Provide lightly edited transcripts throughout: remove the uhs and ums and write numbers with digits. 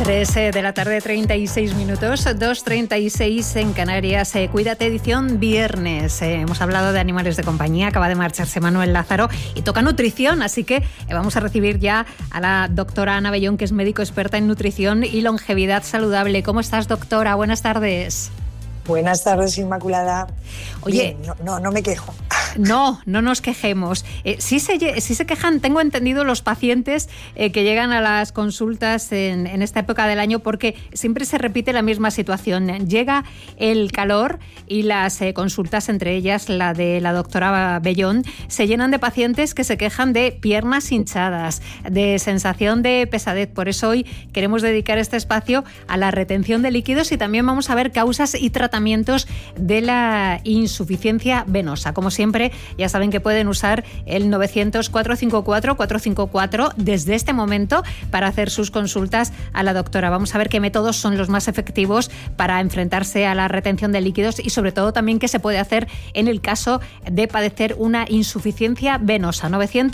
3 de la tarde, 36 minutos, 2:36 en Canarias. Cuídate, edición viernes. Hemos hablado de animales de compañía, acaba de marcharse Manuel Lázaro y toca nutrición, así que vamos a recibir ya a la doctora Ana Bellón, que es médico experta en nutrición y longevidad saludable. ¿Cómo estás, doctora? Buenas tardes. Buenas tardes, Inmaculada. Oye, bien, no me quejo. No nos quejemos. Sí se quejan, tengo entendido, los pacientes que llegan a las consultas en esta época del año, porque siempre se repite la misma situación. Llega el calor y las consultas, entre ellas la de la doctora Bellón, se llenan de pacientes que se quejan de piernas hinchadas, de sensación de pesadez. Por eso hoy queremos dedicar este espacio a la retención de líquidos y también vamos a ver causas y tratamientos de la insuficiencia venosa. Como siempre, ya saben que pueden usar el 900-454-454 desde este momento para hacer sus consultas a la doctora. Vamos a ver qué métodos son los más efectivos para enfrentarse a la retención de líquidos y sobre todo también qué se puede hacer en el caso de padecer una insuficiencia venosa.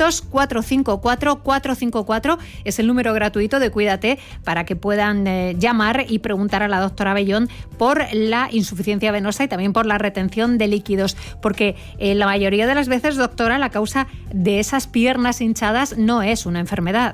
900-454-454 es el número gratuito de Cuídate para que puedan llamar y preguntar a la doctora Bellón por la insuficiencia venosa y también por la retención de líquidos, porque la mayoría de las veces, doctora, la causa de esas piernas hinchadas no es una enfermedad.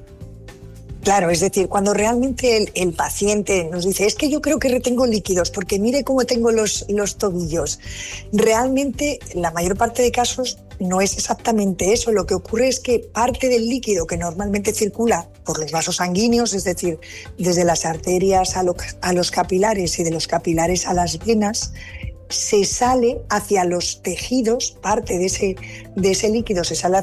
Claro, es decir, cuando realmente el paciente nos dice, es que yo creo que retengo líquidos porque mire cómo tengo los tobillos. Realmente, la mayor parte de casos no es exactamente eso. Lo que ocurre es que parte del líquido que normalmente circula por los vasos sanguíneos, es decir, desde las arterias a los capilares y de los capilares a las venas, se sale hacia los tejidos, parte de ese líquido se sale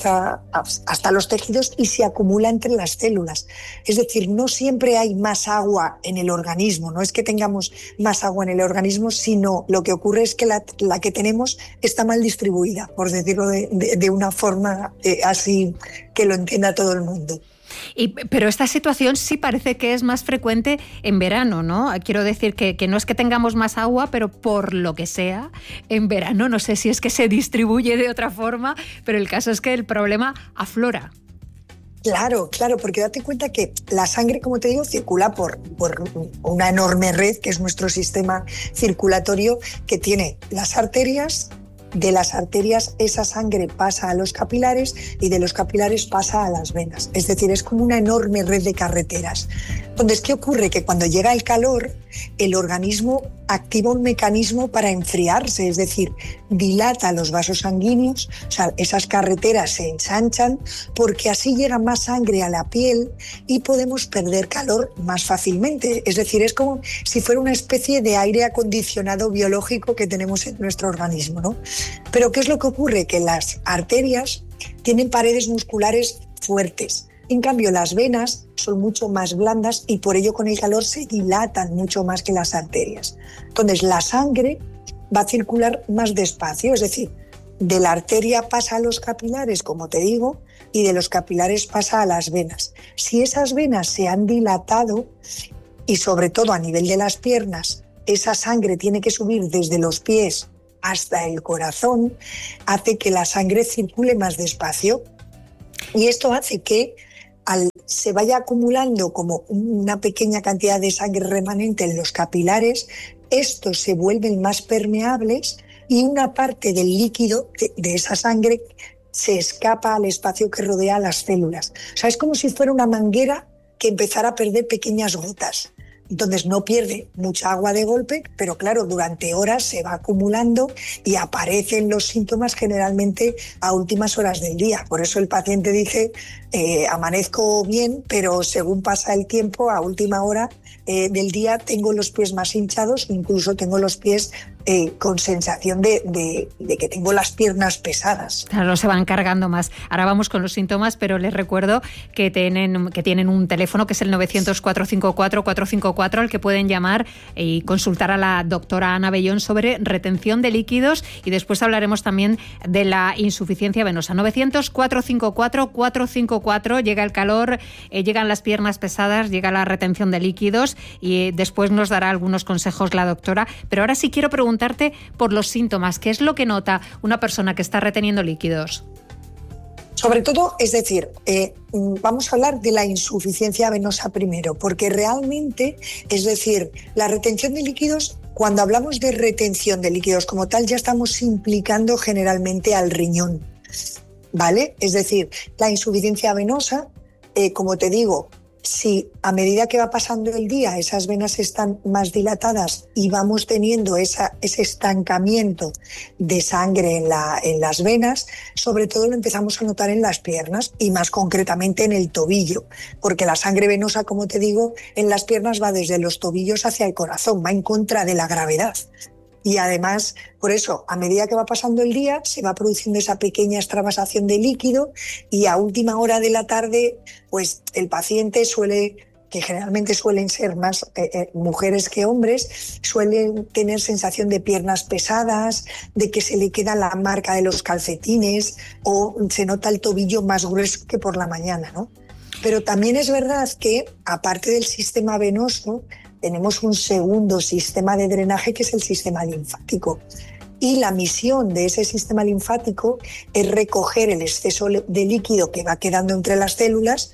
hasta los tejidos y se acumula entre las células. Es decir, no siempre hay más agua en el organismo, no es que tengamos más agua en el organismo, sino lo que ocurre es que la que tenemos está mal distribuida, por decirlo de una forma así que lo entienda todo el mundo. Pero esta situación sí parece que es más frecuente en verano, ¿no? Quiero decir que no es que tengamos más agua, pero por lo que sea, en verano, no sé si es que se distribuye de otra forma, pero el caso es que el problema aflora. Claro, porque date cuenta que la sangre, como te digo, circula por una enorme red que es nuestro sistema circulatorio, que tiene las arterias. De las arterias esa sangre pasa a los capilares y de los capilares pasa a las venas. Es decir, es como una enorme red de carreteras. Entonces, ¿qué ocurre? Que cuando llega el calor, el organismo activa un mecanismo para enfriarse, es decir, dilata los vasos sanguíneos, o sea, esas carreteras se ensanchan porque así llega más sangre a la piel y podemos perder calor más fácilmente. Es decir, es como si fuera una especie de aire acondicionado biológico que tenemos en nuestro organismo, ¿no? Pero ¿qué es lo que ocurre? Que las arterias tienen paredes musculares fuertes. En cambio, las venas son mucho más blandas y por ello con el calor se dilatan mucho más que las arterias. Entonces, la sangre va a circular más despacio, es decir, de la arteria pasa a los capilares, como te digo, y de los capilares pasa a las venas. Si esas venas se han dilatado, y sobre todo a nivel de las piernas, esa sangre tiene que subir desde los pies hasta el corazón, hace que la sangre circule más despacio. Y esto hace que se vaya acumulando como una pequeña cantidad de sangre remanente en los capilares, estos se vuelven más permeables y una parte del líquido de esa sangre se escapa al espacio que rodea a las células. O sea, es como si fuera una manguera que empezara a perder pequeñas gotas. Entonces no pierde mucha agua de golpe, pero claro, durante horas se va acumulando y aparecen los síntomas generalmente a últimas horas del día. Por eso el paciente dice, amanezco bien, pero según pasa el tiempo, a última hora del día tengo los pies más hinchados, incluso tengo los pies con sensación de que tengo las piernas pesadas. Claro, se van cargando más. Ahora vamos con los síntomas, pero les recuerdo que tienen un teléfono que es el 900-454-454 al que pueden llamar y consultar a la doctora Ana Bellón sobre retención de líquidos y después hablaremos también de la insuficiencia venosa. 900-454-454, llega el calor, llegan las piernas pesadas, llega la retención de líquidos y después nos dará algunos consejos la doctora. Pero ahora sí quiero preguntarte por los síntomas. ¿Qué es lo que nota una persona que está reteniendo líquidos? Sobre todo, es decir, vamos a hablar de la insuficiencia venosa primero, porque realmente, es decir, la retención de líquidos, cuando hablamos de retención de líquidos como tal, ya estamos implicando generalmente al riñón, ¿vale? Es decir, la insuficiencia venosa, como te digo, si a medida que va pasando el día esas venas están más dilatadas y vamos teniendo ese estancamiento de sangre en las venas, sobre todo lo empezamos a notar en las piernas y más concretamente en el tobillo, porque la sangre venosa, como te digo, en las piernas va desde los tobillos hacia el corazón, va en contra de la gravedad. Y además, por eso, a medida que va pasando el día, se va produciendo esa pequeña extravasación de líquido y a última hora de la tarde, pues el paciente que generalmente suelen ser más mujeres que hombres, suelen tener sensación de piernas pesadas, de que se le queda la marca de los calcetines o se nota el tobillo más grueso que por la mañana, ¿no? Pero también es verdad que, aparte del sistema venoso, tenemos un segundo sistema de drenaje que es el sistema linfático. Y la misión de ese sistema linfático es recoger el exceso de líquido que va quedando entre las células.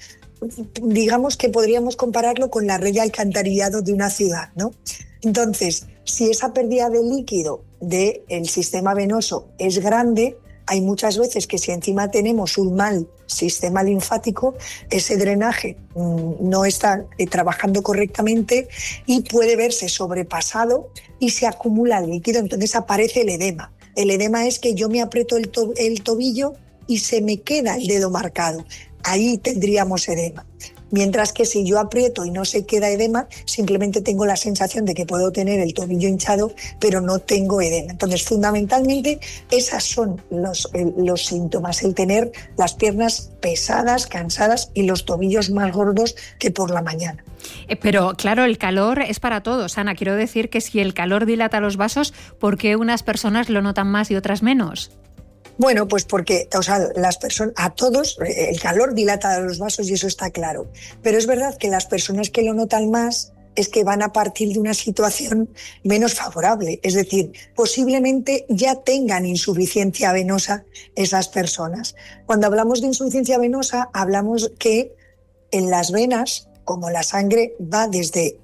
Digamos que podríamos compararlo con la red de alcantarillado de una ciudad, ¿no? Entonces, si esa pérdida de líquido del sistema venoso es grande, hay muchas veces que si encima tenemos un mal sistema linfático, ese drenaje no está trabajando correctamente y puede verse sobrepasado y se acumula el líquido, entonces aparece el edema. El edema es que yo me aprieto el tobillo y se me queda el dedo marcado. Ahí tendríamos edema. Mientras que si yo aprieto y no se queda edema, simplemente tengo la sensación de que puedo tener el tobillo hinchado, pero no tengo edema. Entonces, fundamentalmente, esas son los síntomas, el tener las piernas pesadas, cansadas y los tobillos más gordos que por la mañana. Pero claro, el calor es para todos, Ana. Quiero decir que si el calor dilata los vasos, ¿por qué unas personas lo notan más y otras menos? Bueno, pues porque, las personas, a todos, el calor dilata los vasos y eso está claro. Pero es verdad que las personas que lo notan más es que van a partir de una situación menos favorable. Es decir, posiblemente ya tengan insuficiencia venosa esas personas. Cuando hablamos de insuficiencia venosa, hablamos que en las venas, como la sangre va desde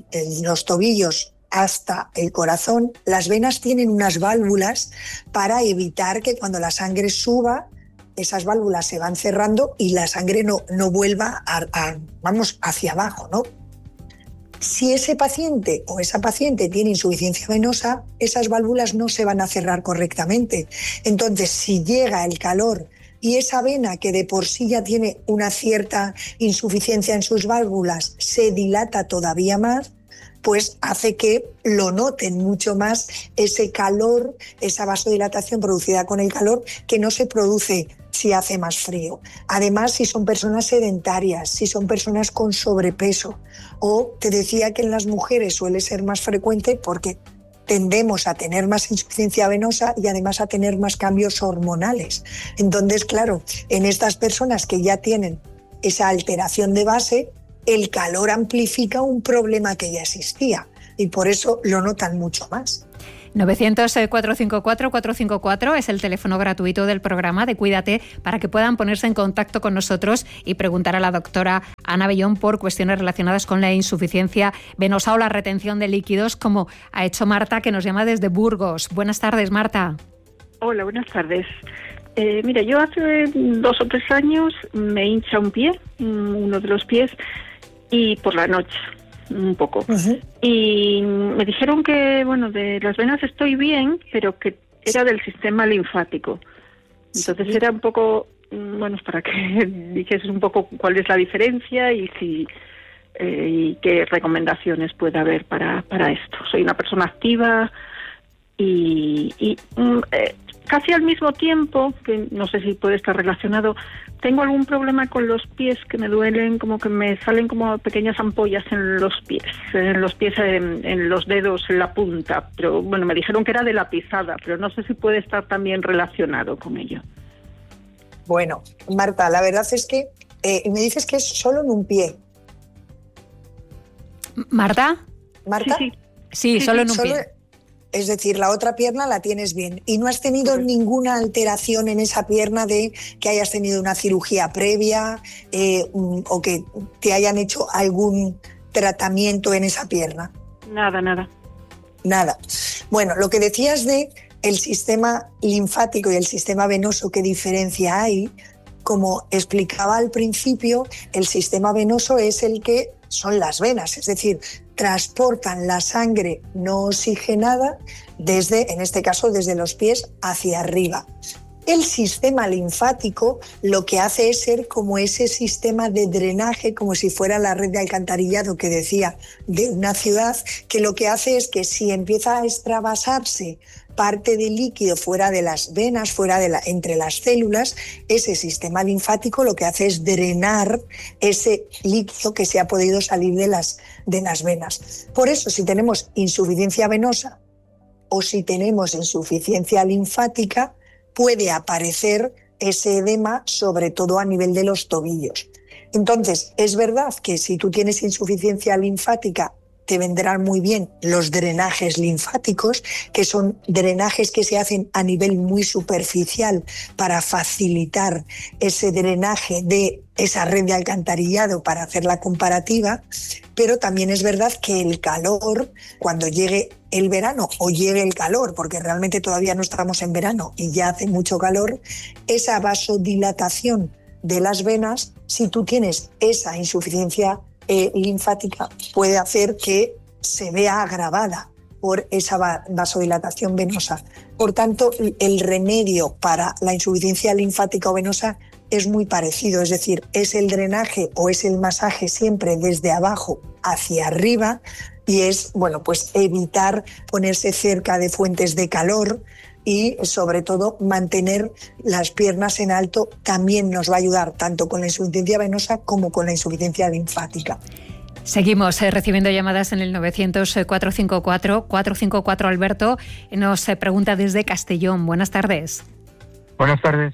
los tobillos hasta el corazón, las venas tienen unas válvulas para evitar que cuando la sangre suba, esas válvulas se van cerrando y la sangre no vuelva hacia abajo, ¿no? Si ese paciente o esa paciente tiene insuficiencia venosa, esas válvulas no se van a cerrar correctamente. Entonces, si llega el calor y esa vena que de por sí ya tiene una cierta insuficiencia en sus válvulas se dilata todavía más, pues hace que lo noten mucho más ese calor, esa vasodilatación producida con el calor que no se produce si hace más frío. Además, si son personas sedentarias, si son personas con sobrepeso, o te decía que en las mujeres suele ser más frecuente porque tendemos a tener más insuficiencia venosa y además a tener más cambios hormonales. Entonces, claro, en estas personas que ya tienen esa alteración de base, el calor amplifica un problema que ya existía y por eso lo notan mucho más. 900-454-454 es el teléfono gratuito del programa de Cuídate para que puedan ponerse en contacto con nosotros y preguntar a la doctora Ana Bellón por cuestiones relacionadas con la insuficiencia venosa o la retención de líquidos, como ha hecho Marta, que nos llama desde Burgos. Buenas tardes, Marta. Hola, buenas tardes. Mira, yo hace 2 o 3 años me hincha un pie, uno de los pies, y por la noche un poco. Uh-huh. Y me dijeron que, bueno, de las venas estoy bien, pero que era del sistema linfático. Entonces sí. Era un poco, bueno, para que dijeses un poco cuál es la diferencia y si y qué recomendaciones puede haber para esto. Soy una persona activa y casi al mismo tiempo, que no sé si puede estar relacionado, tengo algún problema con los pies que me duelen, como que me salen como pequeñas ampollas en los pies, en los dedos, en la punta. Pero bueno, me dijeron que era de la pisada, pero no sé si puede estar también relacionado con ello. Bueno, Marta, la verdad es que me dices que es solo en un pie. ¿Marta? ¿Marta? Sí, solo en un pie. Es decir, la otra pierna la tienes bien y no has tenido ninguna alteración en esa pierna de que hayas tenido una cirugía previa o que te hayan hecho algún tratamiento en esa pierna. Nada. Bueno, lo que decías de el sistema linfático y el sistema venoso, ¿qué diferencia hay? Como explicaba al principio, el sistema venoso es el que son las venas, es decir, transportan la sangre no oxigenada desde, en este caso, desde los pies hacia arriba. El sistema linfático lo que hace es ser como ese sistema de drenaje, como si fuera la red de alcantarillado que decía de una ciudad, que lo que hace es que si empieza a extravasarse parte del líquido fuera de las venas, entre las células, ese sistema linfático lo que hace es drenar ese líquido que se ha podido salir de las venas. Por eso, si tenemos insuficiencia venosa o si tenemos insuficiencia linfática, puede aparecer ese edema, sobre todo a nivel de los tobillos. Entonces, es verdad que si tú tienes insuficiencia linfática, te vendrán muy bien los drenajes linfáticos, que son drenajes que se hacen a nivel muy superficial para facilitar ese drenaje de esa red de alcantarillado para hacer la comparativa, pero también es verdad que el calor, cuando llegue el verano o llegue el calor, porque realmente todavía no estamos en verano y ya hace mucho calor, esa vasodilatación de las venas, si tú tienes esa insuficiencia linfática, puede hacer que se vea agravada por esa vasodilatación venosa. Por tanto, el remedio para la insuficiencia linfática o venosa es muy parecido, es decir, es el drenaje o es el masaje siempre desde abajo hacia arriba y es, bueno, pues evitar ponerse cerca de fuentes de calor y sobre todo mantener las piernas en alto también nos va a ayudar tanto con la insuficiencia venosa como con la insuficiencia linfática. Seguimos recibiendo llamadas en el 900-454-454. Alberto nos pregunta desde Castellón. Buenas tardes. Buenas tardes.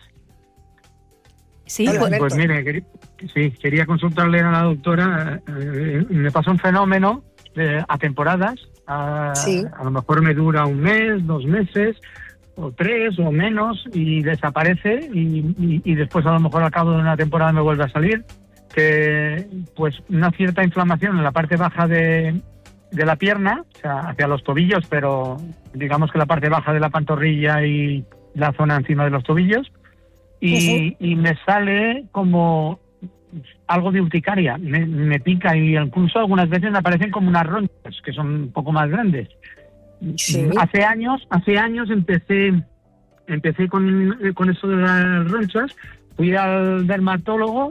Sí, pues mire, quería consultarle a la doctora. Me pasó un fenómeno a temporadas. A lo mejor me dura un mes, 2 meses, o 3 o menos, y desaparece y después a lo mejor al cabo de una temporada me vuelve a salir. Que pues una cierta inflamación en la parte baja de la pierna, o sea, hacia los tobillos, pero digamos que la parte baja de la pantorrilla y la zona encima de los tobillos, y me sale como algo de urticaria, me pica y incluso algunas veces me aparecen como unas ronchas que son un poco más grandes. Sí. Hace años empecé con eso de las ronchas. Fui al dermatóloga,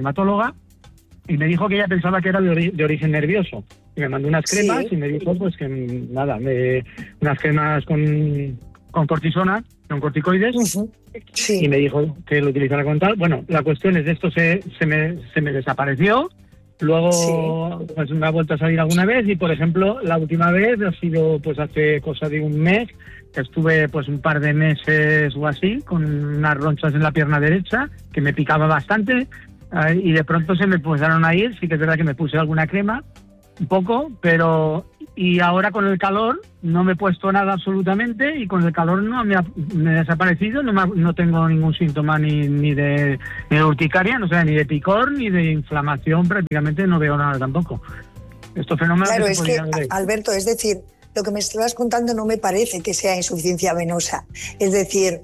y me dijo que ella pensaba que era de origen nervioso. Y me mandó unas cremas y me dijo pues que nada, unas cremas con cortisona, con corticoides, y me dijo que lo utilizara con tal. Bueno, la cuestión es de esto se me desapareció. Luego pues me ha vuelto a salir alguna vez y, por ejemplo, la última vez ha sido pues hace cosa de un mes. Estuve pues un par de meses o así con unas ronchas en la pierna derecha que me picaba bastante y de pronto se me empezaron a ir. Sí que es verdad que me puse alguna crema, un poco, pero y ahora con el calor no me he puesto nada absolutamente y con el calor no me ha desaparecido, no tengo ningún síntoma ni de urticaria, no sé, ni de picor ni de inflamación, prácticamente no veo nada tampoco. Estos fenómenos. Claro, es que, Alberto, es decir, lo que me estabas contando no me parece que sea insuficiencia venosa. Es decir,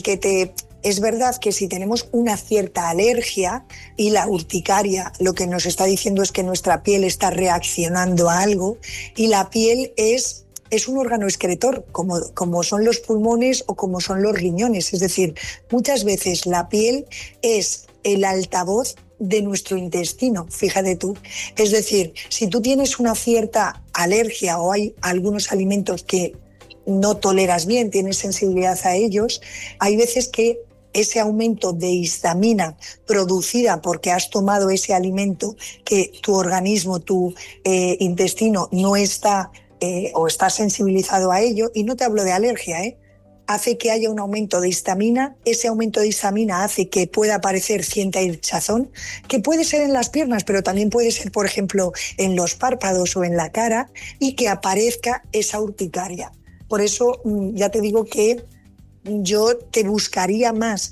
es verdad que si tenemos una cierta alergia y la urticaria lo que nos está diciendo es que nuestra piel está reaccionando a algo y la piel es un órgano excretor, como son los pulmones o como son los riñones. Es decir, muchas veces la piel es el altavoz de nuestro intestino, fíjate tú. Es decir, si tú tienes una cierta alergia o hay algunos alimentos que no toleras bien, tienes sensibilidad a ellos, hay veces que ese aumento de histamina producida porque has tomado ese alimento que tu organismo, tu intestino no está o está sensibilizado a ello, y no te hablo de alergia, hace que haya un aumento de histamina. Ese aumento de histamina hace que pueda aparecer cierta hinchazón, que puede ser en las piernas, pero también puede ser, por ejemplo, en los párpados o en la cara, y que aparezca esa urticaria. Por eso ya te digo que yo te buscaría más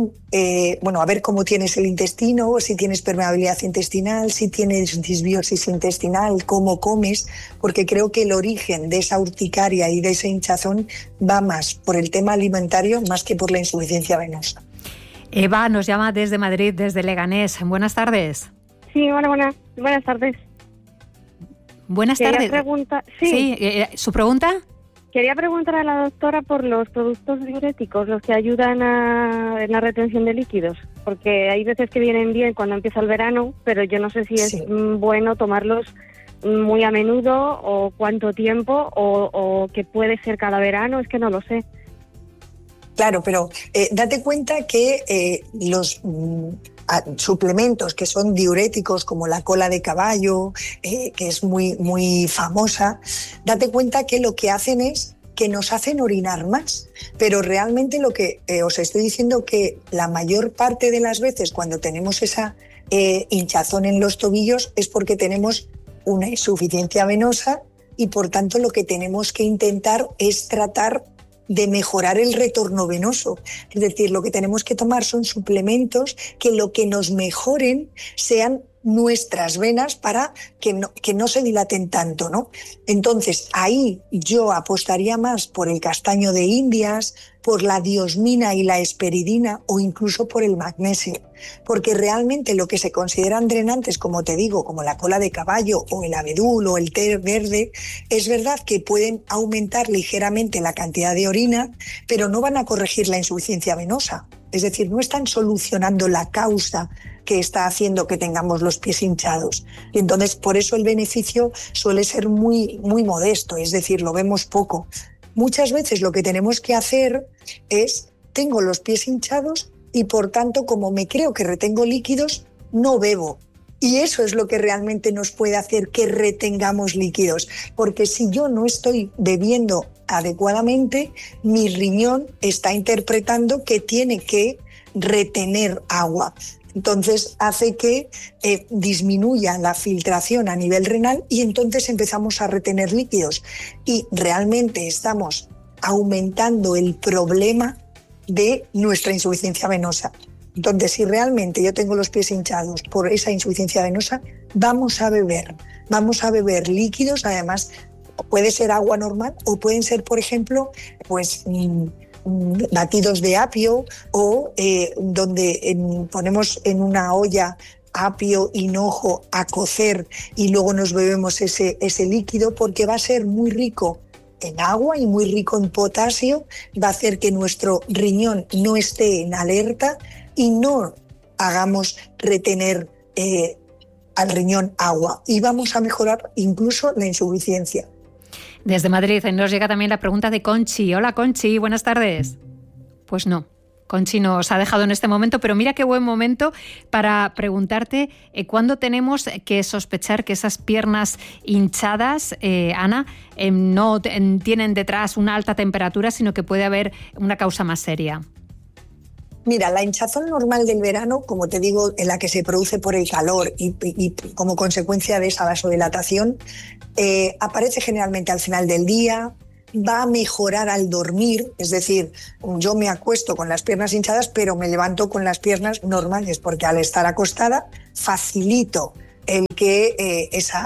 a ver cómo tienes el intestino, si tienes permeabilidad intestinal, si tienes disbiosis intestinal, cómo comes, porque creo que el origen de esa urticaria y de ese hinchazón va más por el tema alimentario más que por la insuficiencia venosa. Eva nos llama desde Madrid, desde Leganés. Buenas tardes. Sí, buenas tardes. Buenas tardes. Sí, ¿su pregunta? Quería preguntar a la doctora por los productos diuréticos, los que ayudan en la retención de líquidos, porque hay veces que vienen bien cuando empieza el verano, pero yo no sé si es bueno tomarlos muy a menudo o cuánto tiempo o que puede ser cada verano, es que no lo sé. Claro, pero date cuenta que los suplementos que son diuréticos, como la cola de caballo, que es muy, muy famosa, date cuenta que lo que hacen es que nos hacen orinar más. Pero realmente lo que os estoy diciendo, que la mayor parte de las veces cuando tenemos esa hinchazón en los tobillos es porque tenemos una insuficiencia venosa y por tanto lo que tenemos que intentar es tratar de mejorar el retorno venoso. Es decir, lo que tenemos que tomar son suplementos que lo que nos mejoren sean nuestras venas para que no se dilaten tanto, ¿no? Entonces, ahí yo apostaría más por el castaño de Indias, por la diosmina y la hesperidina o incluso por el magnesio, porque realmente lo que se consideran drenantes, como te digo, como la cola de caballo o el abedul o el té verde, es verdad que pueden aumentar ligeramente la cantidad de orina, pero no van a corregir la insuficiencia venosa. Es decir, no están solucionando la causa que está haciendo que tengamos los pies hinchados. Y entonces, por eso el beneficio suele ser muy, muy modesto, es decir, lo vemos poco. Muchas veces lo que tenemos que hacer es, tengo los pies hinchados y por tanto, como me creo que retengo líquidos, no bebo. Y eso es lo que realmente nos puede hacer que retengamos líquidos, porque si yo no estoy bebiendo adecuadamente, mi riñón está interpretando que tiene que retener agua. Entonces hace que disminuya la filtración a nivel renal y entonces empezamos a retener líquidos y realmente estamos aumentando el problema de nuestra insuficiencia venosa. Entonces, si realmente yo tengo los pies hinchados por esa insuficiencia venosa, vamos a beber líquidos. Además, puede ser agua normal o pueden ser, por ejemplo, pues batidos de apio o donde ponemos en una olla apio, hinojo a cocer y luego nos bebemos ese líquido, porque va a ser muy rico en agua y muy rico en potasio, va a hacer que nuestro riñón no esté en alerta y no hagamos retener al riñón agua y vamos a mejorar incluso la insuficiencia. Desde Madrid nos llega también la pregunta de Conchi. Hola Conchi, buenas tardes. Pues no, Conchi nos ha dejado en este momento, pero mira qué buen momento para preguntarte cuándo tenemos que sospechar que esas piernas hinchadas, Ana, no tienen detrás una alta temperatura, sino que puede haber una causa más seria. Mira, la hinchazón normal del verano, como te digo, en la que se produce por el calor y como consecuencia de esa vasodilatación, aparece generalmente al final del día, va a mejorar al dormir, es decir, yo me acuesto con las piernas hinchadas, pero me levanto con las piernas normales, porque al estar acostada facilito el que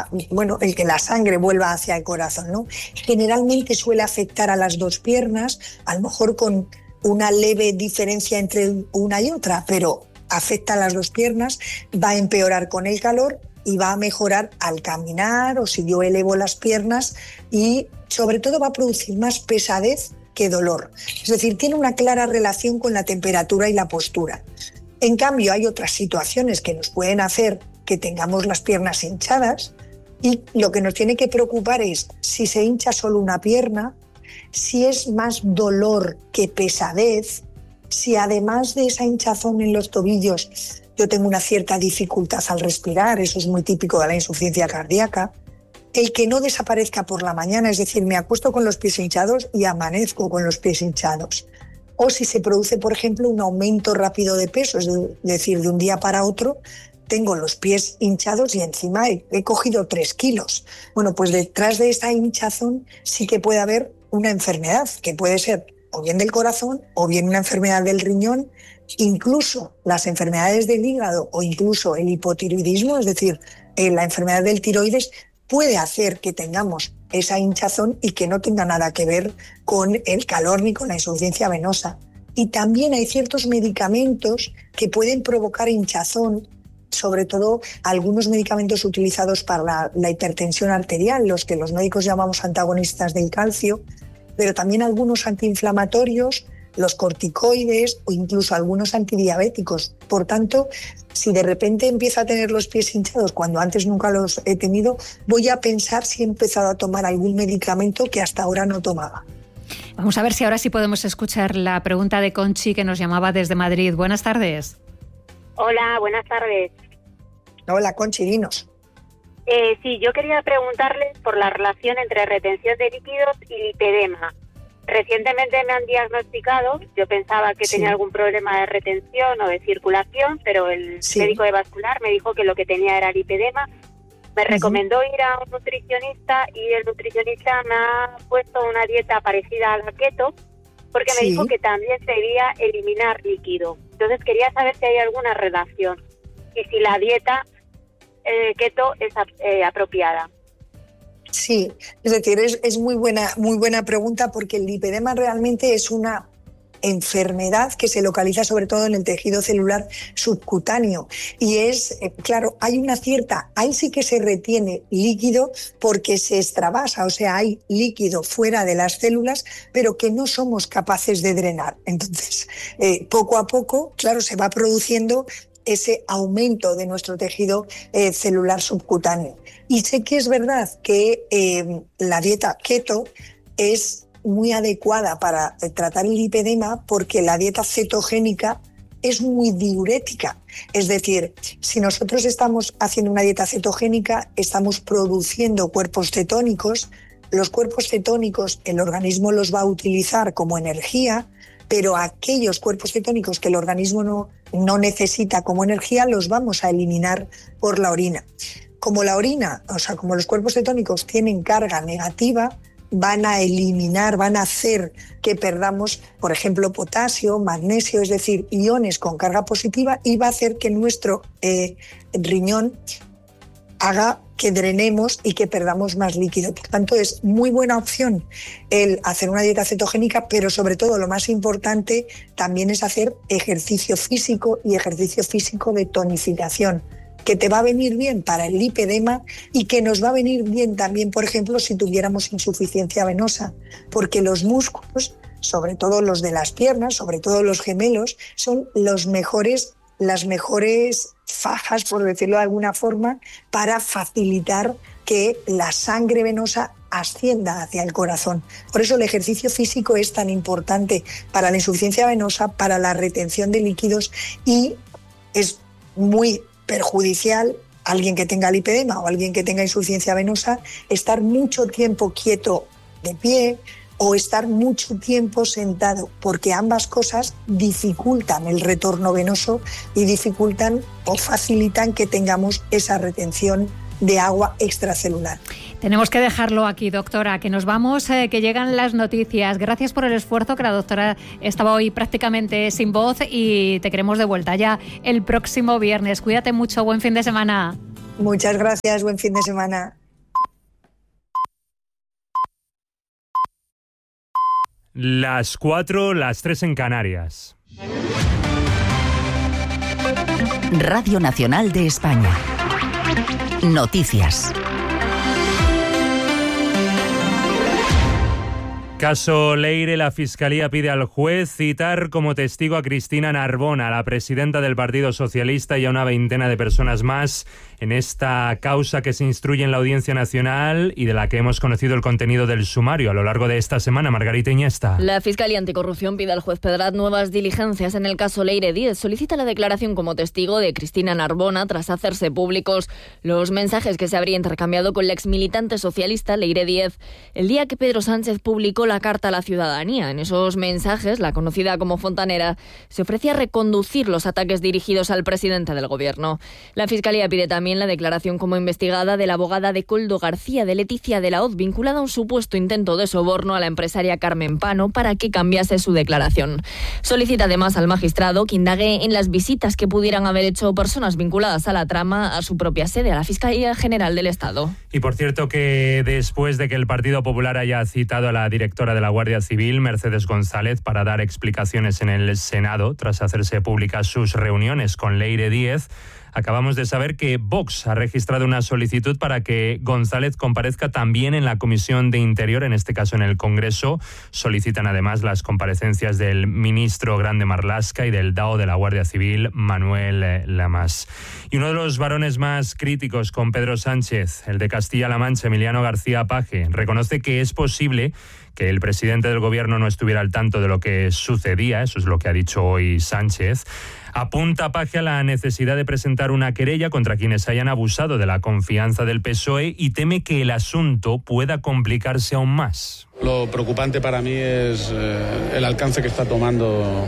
la sangre vuelva hacia el corazón, ¿no? Generalmente suele afectar a las dos piernas, a lo mejor con una leve diferencia entre una y otra, pero afecta a las dos piernas, va a empeorar con el calor y va a mejorar al caminar o si yo elevo las piernas y sobre todo va a producir más pesadez que dolor. Es decir, tiene una clara relación con la temperatura y la postura. En cambio, hay otras situaciones que nos pueden hacer que tengamos las piernas hinchadas y lo que nos tiene que preocupar es si se hincha solo una pierna, si es más dolor que pesadez, si además de esa hinchazón en los tobillos yo tengo una cierta dificultad al respirar, eso es muy típico de la insuficiencia cardíaca, el que no desaparezca por la mañana, es decir, me acuesto con los pies hinchados y amanezco con los pies hinchados, o si se produce, por ejemplo, un aumento rápido de peso, es decir, de un día para otro, tengo los pies hinchados y encima he cogido 3 kilos. Bueno, pues detrás de esta hinchazón sí que puede haber una enfermedad, que puede ser o bien del corazón o bien una enfermedad del riñón, incluso las enfermedades del hígado o incluso el hipotiroidismo, es decir, la enfermedad del tiroides, puede hacer que tengamos esa hinchazón y que no tenga nada que ver con el calor ni con la insuficiencia venosa. Y también hay ciertos medicamentos que pueden provocar hinchazón, sobre todo algunos medicamentos utilizados para la hipertensión arterial, los que los médicos llamamos antagonistas del calcio, pero también algunos antiinflamatorios, los corticoides o incluso algunos antidiabéticos. Por tanto, si de repente empiezo a tener los pies hinchados cuando antes nunca los he tenido, voy a pensar si he empezado a tomar algún medicamento que hasta ahora no tomaba. Vamos a ver si ahora sí podemos escuchar la pregunta de Conchi, que nos llamaba desde Madrid. Buenas tardes. Hola, buenas tardes. Hola, Conchi, dinos. Sí, yo quería preguntarles por la relación entre retención de líquidos y lipedema. Recientemente me han diagnosticado, yo pensaba que tenía algún problema de retención o de circulación, pero el médico de vascular me dijo que lo que tenía era lipedema. Me recomendó ir a un nutricionista y el nutricionista me ha puesto una dieta parecida a la keto porque me dijo que también debía eliminar líquido. Entonces quería saber si hay alguna relación y si la dieta keto es apropiada. Sí, es decir, es muy buena pregunta, porque el lipedema realmente es una enfermedad que se localiza sobre todo en el tejido celular subcutáneo y es, claro, ahí sí que se retiene líquido porque se extravasa, o sea, hay líquido fuera de las células, pero que no somos capaces de drenar. Entonces, poco a poco, claro, se va produciendo ese aumento de nuestro tejido celular subcutáneo. Y sé que es verdad que la dieta keto es muy adecuada para tratar el lipedema porque la dieta cetogénica es muy diurética. Es decir, si nosotros estamos haciendo una dieta cetogénica, estamos produciendo cuerpos cetónicos. Los cuerpos cetónicos el organismo los va a utilizar como energía, pero aquellos cuerpos cetónicos que el organismo no necesita como energía los vamos a eliminar por la orina. Como la orina, o sea, como los cuerpos cetónicos tienen carga negativa, van a eliminar, van a hacer que perdamos, por ejemplo, potasio, magnesio, es decir, iones con carga positiva, y va a hacer que nuestro riñón haga que drenemos y que perdamos más líquido. Por tanto, es muy buena opción el hacer una dieta cetogénica, pero sobre todo lo más importante también es hacer ejercicio físico y ejercicio físico de tonificación, que te va a venir bien para el lipedema y que nos va a venir bien también, por ejemplo, si tuviéramos insuficiencia venosa, porque los músculos, sobre todo los de las piernas, sobre todo los gemelos, son las mejores fajas, por decirlo de alguna forma, para facilitar que la sangre venosa ascienda hacia el corazón. Por eso el ejercicio físico es tan importante para la insuficiencia venosa, para la retención de líquidos, y es muy perjudicial alguien que tenga lipedema o alguien que tenga insuficiencia venosa estar mucho tiempo quieto de pie o estar mucho tiempo sentado, porque ambas cosas dificultan el retorno venoso y dificultan o facilitan que tengamos esa retención de agua extracelular. Tenemos que dejarlo aquí, doctora, que nos vamos, que llegan las noticias. Gracias por el esfuerzo, que la doctora estaba hoy prácticamente sin voz y te queremos de vuelta ya el próximo viernes. Cuídate mucho, buen fin de semana. Muchas gracias, buen fin de semana. Las 4, las 3 en Canarias. Radio Nacional de España. Noticias. Caso Leire, la Fiscalía pide al juez citar como testigo a Cristina Narbona, la presidenta del Partido Socialista, y a una veintena de personas más en esta causa que se instruye en la Audiencia Nacional y de la que hemos conocido el contenido del sumario a lo largo de esta semana. Margarita Iniesta. La Fiscalía Anticorrupción pide al juez Pedrat nuevas diligencias en el caso Leire Díez. Solicita la declaración como testigo de Cristina Narbona tras hacerse públicos los mensajes que se habría intercambiado con la exmilitante socialista Leire Díez el día que Pedro Sánchez publicó publicó la carta a la ciudadanía. En esos mensajes, la conocida como Fontanera se ofrecía reconducir los ataques dirigidos al presidente del Gobierno. La Fiscalía pide también la declaración como investigada de la abogada de Koldo García, de Leticia de la Hoz, vinculada a un supuesto intento de soborno a la empresaria Carmen Pano para que cambiase su declaración. Solicita además al magistrado que indague en las visitas que pudieran haber hecho personas vinculadas a la trama a su propia sede, a la Fiscalía General del Estado. Y por cierto que después de que el Partido Popular haya citado a la directora de la Guardia Civil, Mercedes González, para dar explicaciones en el Senado, tras hacerse públicas sus reuniones con Leire Díez, acabamos de saber que Vox ha registrado una solicitud para que González comparezca también en la Comisión de Interior, en este caso en el Congreso. Solicitan además las comparecencias del ministro Grande Marlaska y del DAO de la Guardia Civil, Manuel Lamas. Y uno de los varones más críticos con Pedro Sánchez, el de Castilla-La Mancha, Emiliano García Paje, reconoce que es posible que el presidente del Gobierno no estuviera al tanto de lo que sucedía, eso es lo que ha dicho hoy Sánchez. Apunta Paje a la necesidad de presentar una querella contra quienes hayan abusado de la confianza del PSOE y teme que el asunto pueda complicarse aún más. Lo preocupante para mí es el alcance que está tomando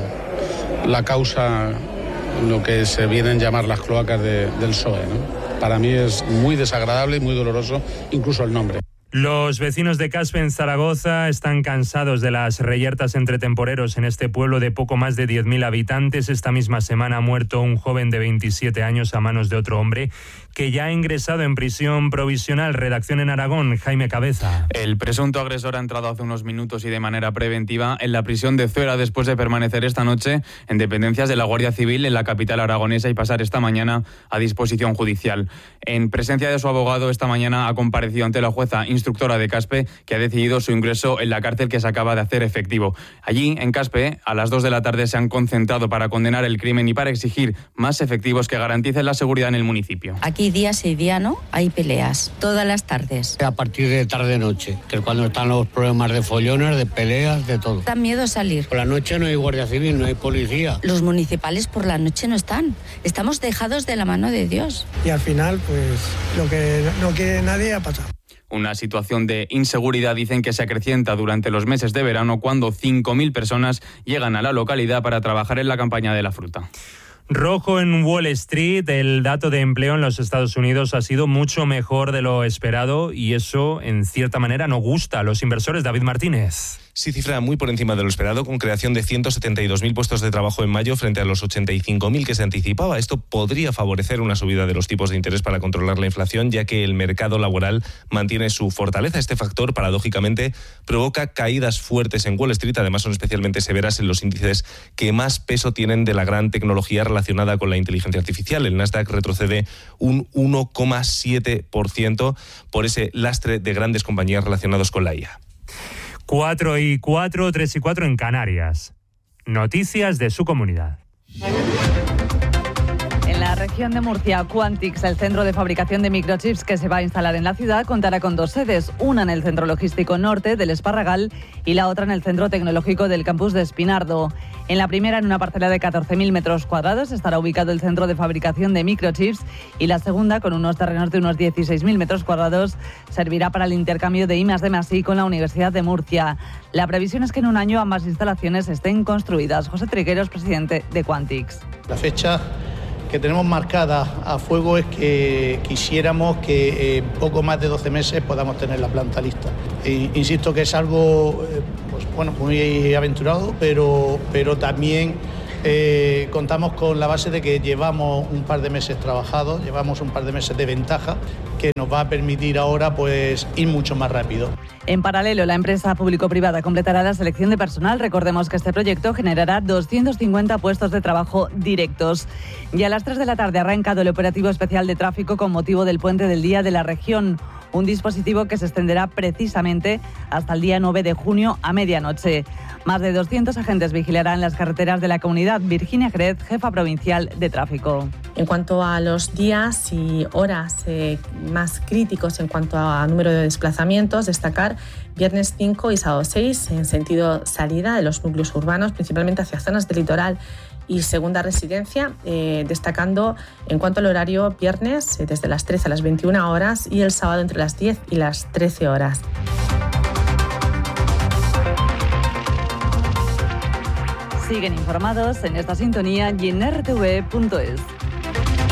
la causa, lo que se vienen a llamar las cloacas del PSOE, ¿no? Para mí es muy desagradable y muy doloroso, incluso el nombre. Los vecinos de Caspe, en Zaragoza, están cansados de las reyertas entre temporeros en este pueblo de poco más de 10.000 habitantes. Esta misma semana ha muerto un joven de 27 años a manos de otro hombre que ya ha ingresado en prisión provisional. Redacción en Aragón, Jaime Cabeza. El presunto agresor ha entrado hace unos minutos y de manera preventiva en la prisión de Zuera después de permanecer esta noche en dependencias de la Guardia Civil en la capital aragonesa y pasar esta mañana a disposición judicial. En presencia de su abogado, esta mañana ha comparecido ante la jueza instructora de Caspe, que ha decidido su ingreso en la cárcel que se acaba de hacer efectivo. Allí, en Caspe, a las 2 de la tarde se han concentrado para condenar el crimen y para exigir más efectivos que garanticen la seguridad en el municipio. Aquí día sí, día no, hay peleas, todas las tardes. A partir de tarde-noche, que es cuando están los problemas de follones, de peleas, de todo. Da miedo salir. Por la noche no hay guardia civil, no hay policía. Los municipales por la noche no están. Estamos dejados de la mano de Dios. Y al final, pues, lo que no quiere nadie ha pasado. Una situación de inseguridad, dicen, que se acrecienta durante los meses de verano cuando 5.000 personas llegan a la localidad para trabajar en la campaña de la fruta. Rojo en Wall Street, el dato de empleo en los Estados Unidos ha sido mucho mejor de lo esperado y eso, en cierta manera, no gusta a los inversores. David Martínez. Sí, cifra muy por encima de lo esperado, con creación de 172.000 puestos de trabajo en mayo frente a los 85.000 que se anticipaba. Esto podría favorecer una subida de los tipos de interés para controlar la inflación, ya que el mercado laboral mantiene su fortaleza. Este factor, paradójicamente, provoca caídas fuertes en Wall Street. Además, son especialmente severas en los índices que más peso tienen de la gran tecnología relacionada con la inteligencia artificial. El Nasdaq retrocede un 1,7% por ese lastre de grandes compañías relacionadas con la IA. 4:04, 3:04 en Canarias. Noticias de su comunidad. En la región de Murcia, Quantix, el centro de fabricación de microchips que se va a instalar en la ciudad, contará con 2 sedes, una en el Centro Logístico Norte del Esparragal y la otra en el Centro Tecnológico del Campus de Espinardo. En la primera, en una parcela de 14.000 metros cuadrados, estará ubicado el centro de fabricación de microchips y la segunda, con unos terrenos de unos 16.000 metros cuadrados, servirá para el intercambio de I+D+I con la Universidad de Murcia. La previsión es que en un año ambas instalaciones estén construidas. José Trigueros, presidente de Quantix. La fecha que tenemos marcada a fuego es que quisiéramos que en poco más de 12 meses podamos tener la planta lista. Insisto que es algo muy aventurado, pero también contamos con la base de que llevamos un par de meses trabajados, llevamos un par de meses de ventaja que nos va a permitir ahora pues ir mucho más rápido. En paralelo, la empresa público-privada completará la selección de personal. Recordemos que este proyecto generará 250 puestos de trabajo directos. Y a las 3 de la tarde ha arrancado el operativo especial de tráfico con motivo del Puente del Día de la Región. Un dispositivo que se extenderá precisamente hasta el día 9 de junio a medianoche. Más de 200 agentes vigilarán las carreteras de la comunidad. Virginia Jerez, jefa provincial de tráfico. En cuanto a los días y horas más críticos en cuanto a número de desplazamientos, destacar viernes 5 y sábado 6 en sentido salida de los núcleos urbanos, principalmente hacia zonas del litoral y segunda residencia, destacando en cuanto al horario viernes desde las 13 a las 21 horas y el sábado entre las 10 y las 13 horas. Siguen informados en esta sintonía y en rtv.es.